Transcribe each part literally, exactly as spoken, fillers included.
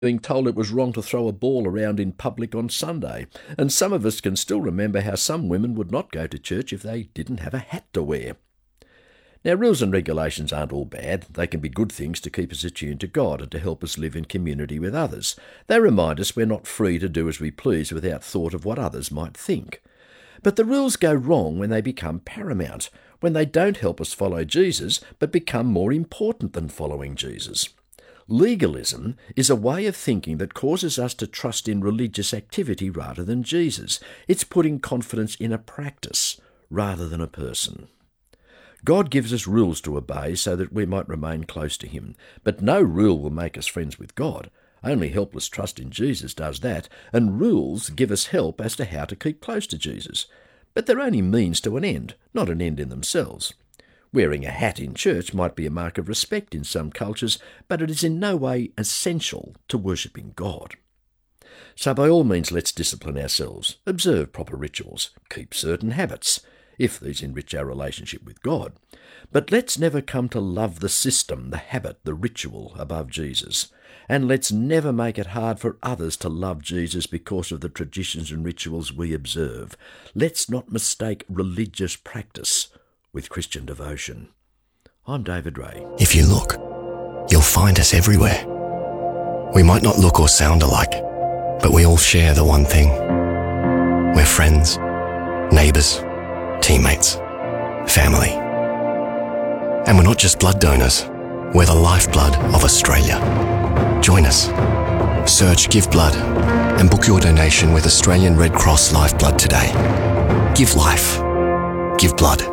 being told it was wrong to throw a ball around in public on Sunday, and some of us can still remember how some women would not go to church if they didn't have a hat to wear. Now, rules and regulations aren't all bad. They can be good things to keep us attuned to God and to help us live in community with others. They remind us we're not free to do as we please without thought of what others might think. But the rules go wrong when they become paramount, when they don't help us follow Jesus, but become more important than following Jesus. Legalism is a way of thinking that causes us to trust in religious activity rather than Jesus. It's putting confidence in a practice rather than a person. God gives us rules to obey so that we might remain close to him, but no rule will make us friends with God. Only helpless trust in Jesus does that, and rules give us help as to how to keep close to Jesus. But they're only means to an end, not an end in themselves. Wearing a hat in church might be a mark of respect in some cultures, but it is in no way essential to worshipping God. So by all means, let's discipline ourselves, observe proper rituals, keep certain habits, if these enrich our relationship with God. But let's never come to love the system, the habit, the ritual above Jesus. And let's never make it hard for others to love Jesus because of the traditions and rituals we observe. Let's not mistake religious practice with Christian devotion. I'm David Ray. If you look, you'll find us everywhere. We might not look or sound alike, but we all share the one thing. We're friends, neighbours, teammates, family. And we're not just blood donors, we're the lifeblood of Australia. Join us. Search Give Blood and book your donation with Australian Red Cross Lifeblood today. Give life. Give blood.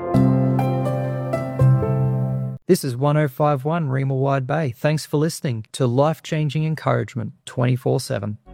This is one oh five point one Rima Wide Bay. Thanks for listening to Life-Changing Encouragement twenty-four seven.